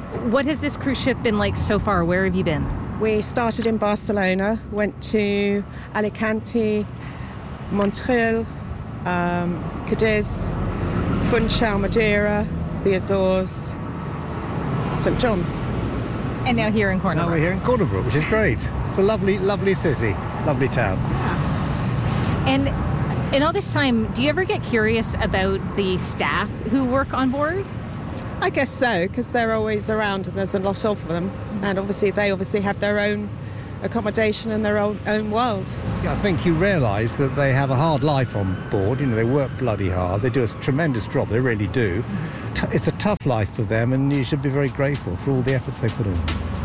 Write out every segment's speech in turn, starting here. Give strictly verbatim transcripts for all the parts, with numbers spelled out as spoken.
What has this cruise ship been like so far? Where have you been? We started in Barcelona, went to Alicante, Montreal, um, Cadiz, Funchal, Madeira, the Azores, Saint John's. And now here in Cornerbrook. Now we're here in Cornerbrook, which is great. It's a lovely, lovely city, lovely town. Yeah. And in all this time, do you ever get curious about the staff who work on board? I guess so, because they're always around and there's a lot of them. And obviously they obviously have their own accommodation and their own, own world. Yeah, I think you realise that they have a hard life on board. You know, they work bloody hard. They do a tremendous job. They really do. T- it's a tough life for them, and you should be very grateful for all the efforts they put in.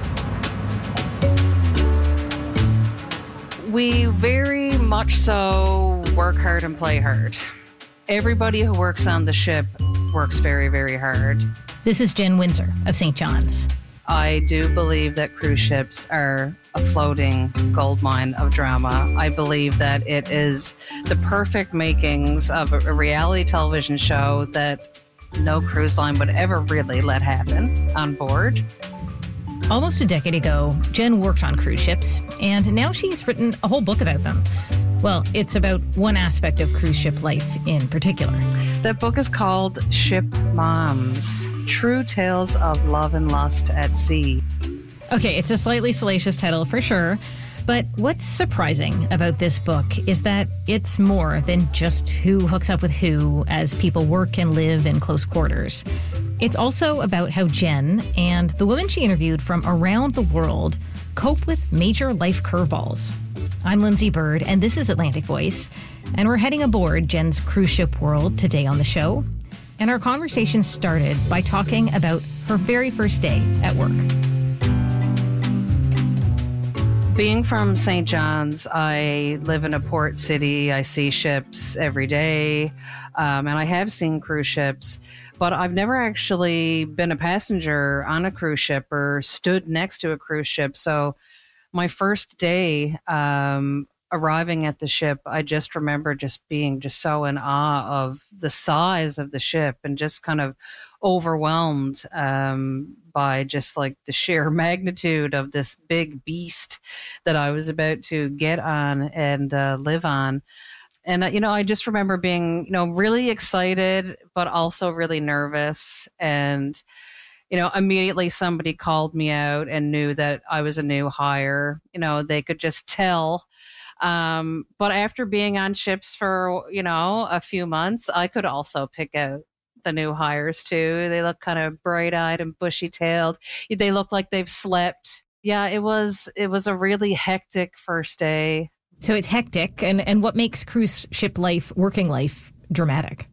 We very much so work hard and play hard. Everybody who works on the ship works very, very hard. This is Jen Windsor of Saint John's. I do believe that cruise ships are a floating goldmine of drama. I believe that it is the perfect makings of a reality television show that no cruise line would ever really let happen on board. Almost a decade ago, Jen worked on cruise ships, and now she's written a whole book about them. Well, it's about one aspect of cruise ship life in particular. That book is called Ship Moms, True Tales of Love and Lust at Sea. Okay, it's a slightly salacious title for sure, but what's surprising about this book is that it's more than just who hooks up with who as people work and live in close quarters. It's also about how Jen and the women she interviewed from around the world cope with major life curveballs. I'm Lindsay Bird, and this is Atlantic Voice, and we're heading aboard Jen's cruise ship world today on the show. And our conversation started by talking about her very first day at work. Being from Saint John's, I live in a port city. I see ships every day, um, and I have seen cruise ships, but I've never actually been a passenger on a cruise ship or stood next to a cruise ship. So my first day um, arriving at the ship, I just remember just being just so in awe of the size of the ship and just kind of overwhelmed um, by just like the sheer magnitude of this big beast that I was about to get on and uh, live on. And, uh, you know, I just remember being, you know, really excited, but also really nervous. And you know, immediately somebody called me out and knew that I was a new hire. You know, they could just tell. Um, but after being on ships for, you know, a few months, I could also pick out the new hires too. They look kind of bright-eyed and bushy-tailed. They look like they've slept. Yeah, it was it was a really hectic first day. So it's hectic. And, and what makes cruise ship life, working life, dramatic?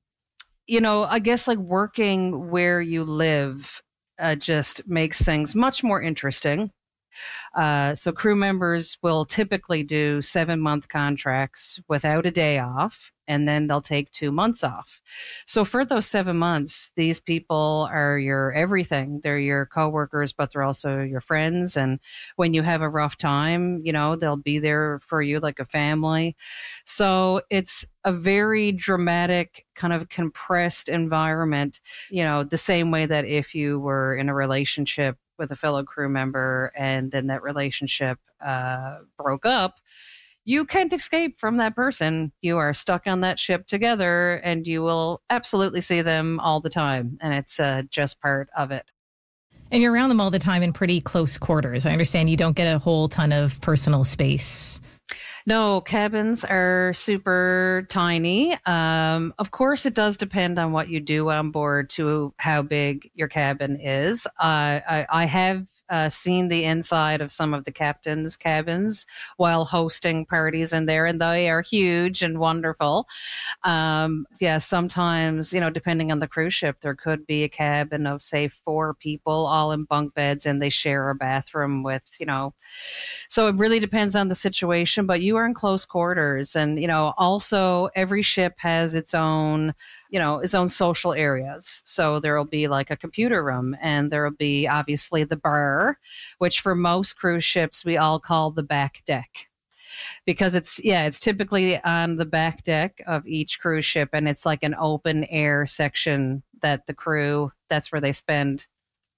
You know, I guess like working where you live uh, just makes things much more interesting. Uh, so crew members will typically do seven month contracts without a day off, and then they'll take two months off. So for those seven months, these people are your everything. They're your coworkers, but they're also your friends. And when you have a rough time, you know, they'll be there for you like a family. So it's a very dramatic, kind of compressed environment, you know, the same way that if you were in a relationship with a fellow crew member and then that relationship uh, broke up, you can't escape from that person. You are stuck on that ship together and you will absolutely see them all the time. And it's uh, just part of it. And you're around them all the time in pretty close quarters. I understand you don't get a whole ton of personal space. No, cabins are super tiny. Um, of course, it does depend on what you do on board to how big your cabin is. Uh, I, I have uh, seen the inside of some of the captain's cabins while hosting parties in there, and they are huge and wonderful. Um, yeah, sometimes, you know, depending on the cruise ship, there could be a cabin of, say, four people all in bunk beds, and they share a bathroom with, you know, so it really depends on the situation, but you are in close quarters. And, you know, also every ship has its own, you know, its own social areas. So there will be like a computer room, and there will be obviously the bar, which for most cruise ships, we all call the back deck. Because it's, yeah, it's typically on the back deck of each cruise ship, and it's like an open air section that the crew, that's where they spend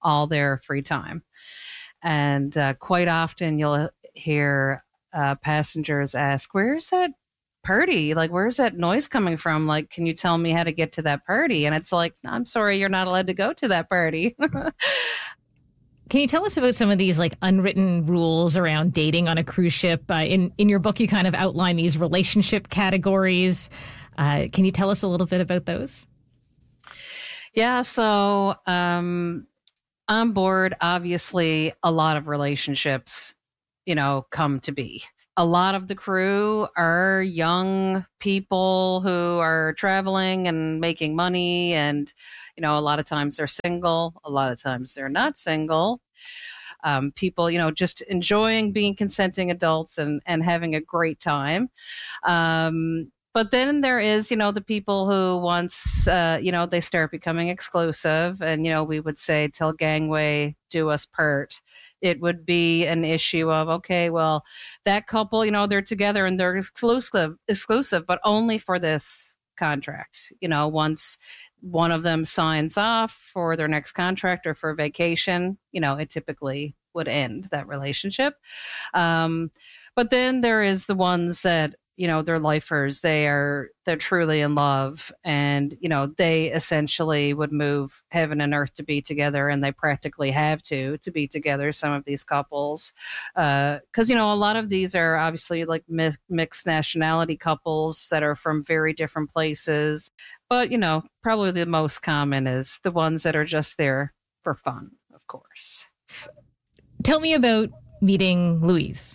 all their free time. And uh, quite often you'll hear uh, passengers ask, where's that party? Like, where's that noise coming from? Like, can you tell me how to get to that party? And it's like, I'm sorry, you're not allowed to go to that party. Can you tell us about some of these like unwritten rules around dating on a cruise ship? Uh, in, in your book, you kind of outline these relationship categories. Uh, can you tell us a little bit about those? Yeah, so um, on board, obviously, a lot of relationships, you know, come to be. A lot of the crew are young people who are traveling and making money. And, you know, a lot of times they're single. A lot of times they're not single. Um, people, you know, just enjoying being consenting adults and, and having a great time. Um, but then there is, you know, the people who once, uh, you know, they start becoming exclusive. And, you know, we would say, till gangway do us part. It would be an issue of, okay, well, that couple, you know, they're together and they're exclusive, exclusive, but only for this contract. You know, once one of them signs off for their next contract or for vacation, you know, it typically would end that relationship. Um, but then there is the ones that, you know, they're lifers. They are, they're truly in love. And, you know, they essentially would move heaven and earth to be together. And they practically have to, to be together, some of these couples. Uh, cause, you know, a lot of these are obviously like mi- mixed nationality couples that are from very different places. But, you know, probably the most common is the ones that are just there for fun, of course. Tell me about meeting Louise.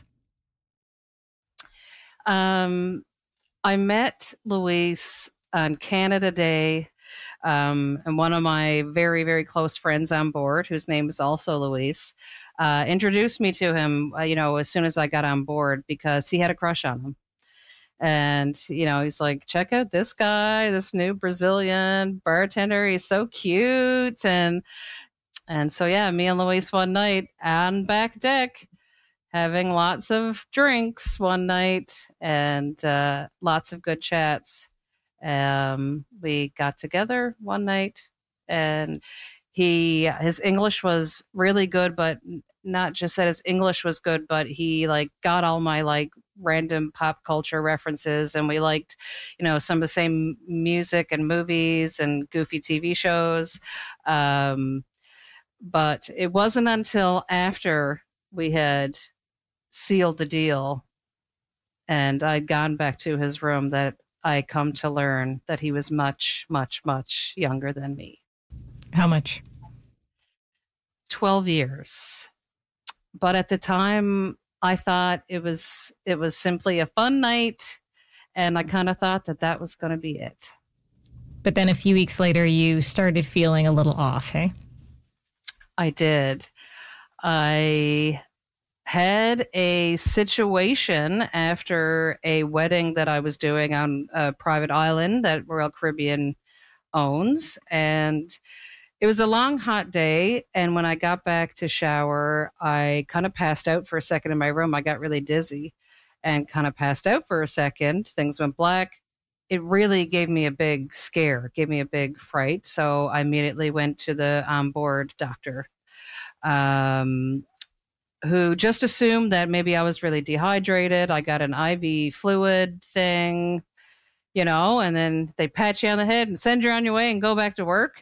Um, I met Luis on Canada Day, um, and one of my very, very close friends on board, whose name is also Luis, uh, introduced me to him, uh, you know, as soon as I got on board because he had a crush on him. And, you know, he's like, check out this guy, this new Brazilian bartender. He's so cute. And, and so, yeah, me and Luis one night on back deck, having lots of drinks one night and uh, lots of good chats. Um, we got together one night and he, his English was really good, but not just that his English was good, but he like got all my like random pop culture references. And we liked, you know, some of the same music and movies and goofy T V shows. Um, but it wasn't until after we had sealed the deal and I'd gone back to his room that I come to learn that he was much, much, much younger than me. How much? twelve years. But at the time I thought it was, it was simply a fun night. And I kind of thought that that was going to be it. But then a few weeks later, you started feeling a little off, hey? I did. I had a situation after a wedding that I was doing on a private island that Royal Caribbean owns. And it was a long, hot day. And when I got back to shower, I kind of passed out for a second in my room. I got really dizzy and kind of passed out for a second. Things went black. It really gave me a big scare, gave me a big fright. So I immediately went to the onboard doctor. Um, who just assumed that maybe I was really dehydrated. I got an I V fluid thing, you know, and then they pat you on the head and send you on your way and go back to work.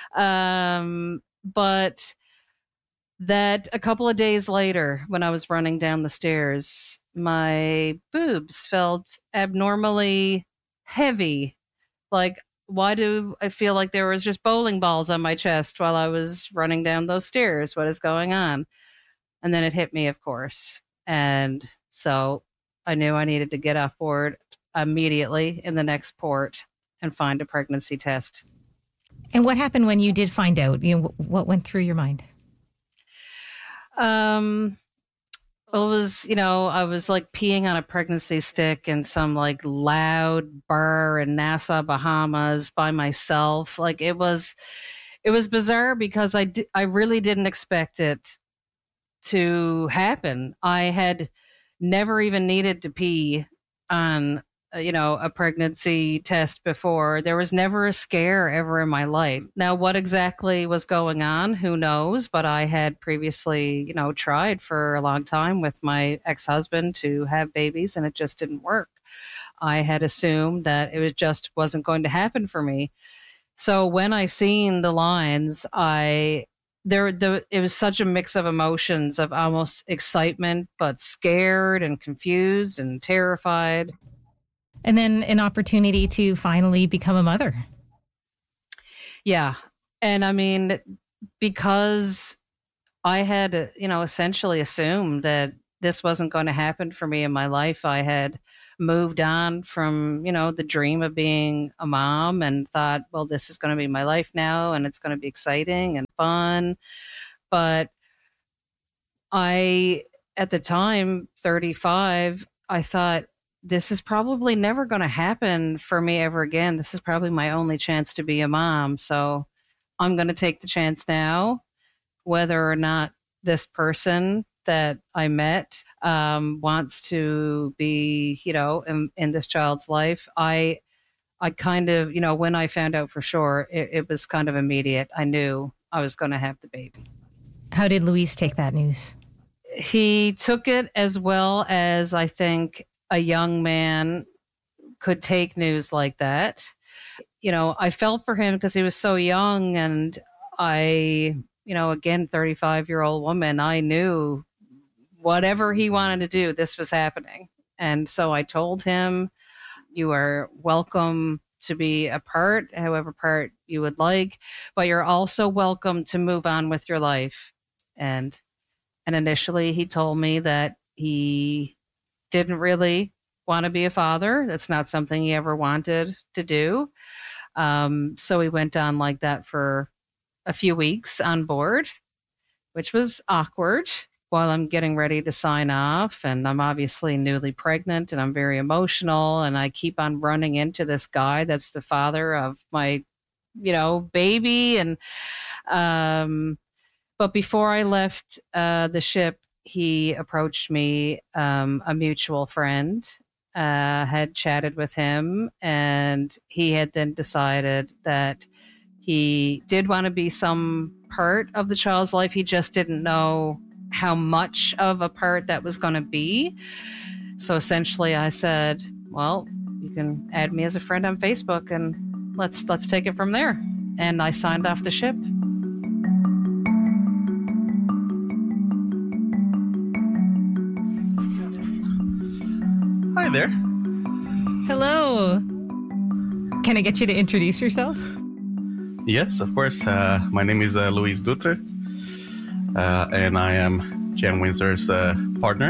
Um, but that a couple of days later, when I was running down the stairs, my boobs felt abnormally heavy. Like, why do I feel like there was just bowling balls on my chest while I was running down those stairs? What is going on? And then it hit me, of course. And so I knew I needed to get off board immediately in the next port and find a pregnancy test. And what happened when you did find out? You know, what went through your mind? Um, it was, you know, I was like peeing on a pregnancy stick in some like loud bar in Nassau, Bahamas by myself. Like it was, it was bizarre because I, di- I really didn't expect it to happen. I had never even needed to pee on uh, you know, a pregnancy test before. There was never a scare ever in my life. Now, what exactly was going on, who knows? But I had previously, you know, tried for a long time with my ex-husband to have babies, and it just didn't work. I had assumed that it was just wasn't going to happen for me. So when I seen the lines, I there the it was such a mix of emotions of almost excitement, but scared and confused and terrified. And then an opportunity to finally become a mother. Yeah. And I mean, because I had, you know, essentially assumed that this wasn't going to happen for me in my life. I had moved on from, you know, the dream of being a mom and thought, well, this is going to be my life now and it's going to be exciting and fun. But I, at the time, thirty-five, I thought, this is probably never going to happen for me ever again. This is probably my only chance to be a mom. So I'm going to take the chance now, whether or not this person that I met um, wants to be, you know, in, in this child's life. I, I kind of, you know, when I found out for sure, it, it was kind of immediate. I knew I was going to have the baby. How did Luis take that news? He took it as well as I think a young man could take news like that. You know, I felt for him because he was so young, and I, you know, again, thirty-five-year-old woman, I knew whatever he wanted to do, this was happening. And so I told him, you are welcome to be a part, however part you would like, but you're also welcome to move on with your life. And and initially he told me that he didn't really want to be a father. That's not something he ever wanted to do. Um, so we went on like that for a few weeks on board, which was awkward while I'm getting ready to sign off. And I'm obviously newly pregnant and I'm very emotional. And I keep on running into this guy that's the father of my, you know, baby. And, um, but before I left uh, the ship, he approached me, um, a mutual friend, uh, had chatted with him, and he had then decided that he did want to be some part of the child's life. He just didn't know how much of a part that was going to be. So essentially I said, well, you can add me as a friend on Facebook and let's let's take it from there. And I signed off the ship. Hi there. Hello. Can I get you to introduce yourself? Yes, of course. Uh, my name is uh, Luis Dutra, uh, and I am Jen Windsor's uh, partner.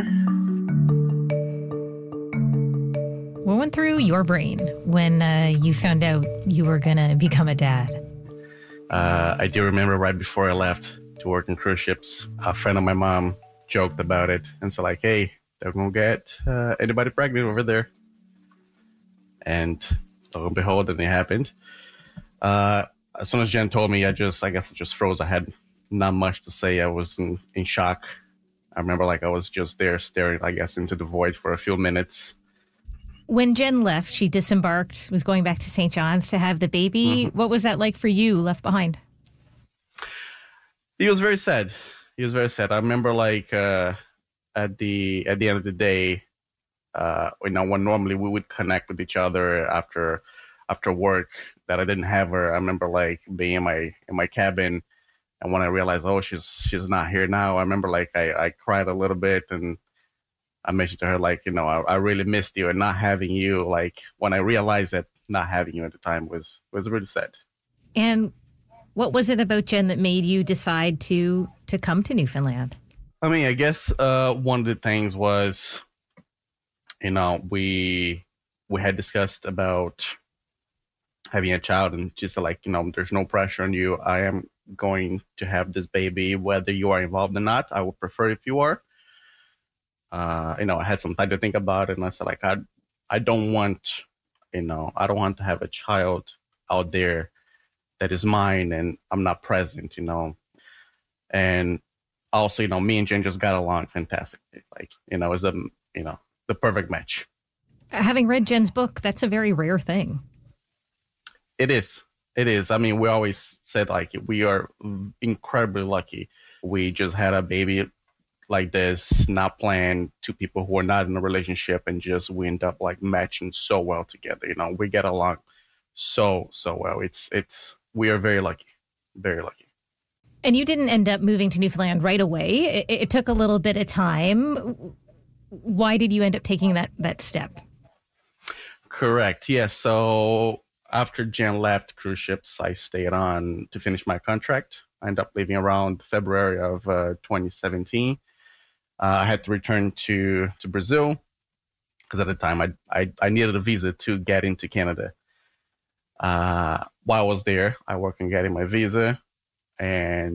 What went through your brain when uh, you found out you were going to become a dad? Uh, I do remember right before I left to work in cruise ships, a friend of my mom joked about it and said, like, hey, they're going to get uh, anybody pregnant over there. And lo and behold, and it happened. Uh, as soon as Jen told me, I just, I guess I just froze. I had not much to say. I was in, in shock. I remember like I was just there staring, I guess, into the void for a few minutes. When Jen left, she disembarked, was going back to Saint John's to have the baby. Mm-hmm. What was that like for you, left behind? He was very sad. He was very sad. I remember like uh, at the at the end of the day, uh, you know, when normally we would connect with each other after after work, that I didn't have her. I remember like being in my in my cabin, and when I realized, oh, she's she's not here now, I remember like I, I cried a little bit, and I mentioned to her, like, you know, I, I really missed you, and not having you, like, when I realized that not having you at the time was was really sad. And what was it about Jen that made you decide to to come to Newfoundland? I mean, I guess uh, one of the things was, you know, we we had discussed about having a child, and she said, like, you know, there's no pressure on you. I am going to have this baby, whether you are involved or not. I would prefer if you are. Uh, you know, I had some time to think about it, and I said, like, I, I don't want, you know, I don't want to have a child out there that is mine and I'm not present, you know. And also, you know, me and Jen just got along fantastically. Like, you know, it was a, you know, the perfect match. Having read Jen's book, that's a very rare thing. It is. It is. I mean, we always said, like, we are incredibly lucky. We just had a baby like this, not planned, two people who are not in a relationship, and just we end up like matching so well together. You know, we get along so, so well. It's, it's, we are very lucky, very lucky. And you didn't end up moving to Newfoundland right away. It, it took a little bit of time. Why did you end up taking that, that step? Correct. Yes. So after Jen left cruise ships, I stayed on to finish my contract. I ended up leaving around February of uh, twenty seventeen. Uh, I had to return to, to Brazil because at the time I, I I needed a visa to get into Canada. Uh, while I was there, I worked on getting my visa, and